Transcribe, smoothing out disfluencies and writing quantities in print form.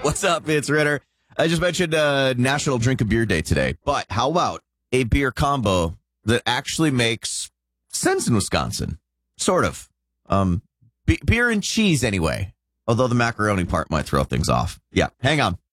What's up? It's Ritter. I just mentioned National Drink a Beer Day today, but how about a beer combo that actually makes sense in Wisconsin? Sort of. Beer and cheese anyway, although the macaroni part might throw things off. Yeah, hang on.